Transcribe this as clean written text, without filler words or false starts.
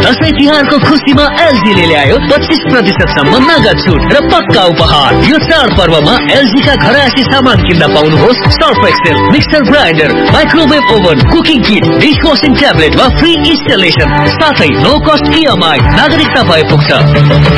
दशैं तिहारको खुसीमा एलजीले ल्यायो 25% सम्म नगद छुट र पक्का उपहार। यो चाड पर्वमा एलजी का घरायसी सामान किन्न पाउनुहोस् Surf Excel, mixer grinder, microwave oven, cooking किट, डिशवाशिङ ट्याब्लेट वा फ्री इन्स्टलेसन, साथै नो कस्ट इएमआई नागरिकता भए पुग्छ।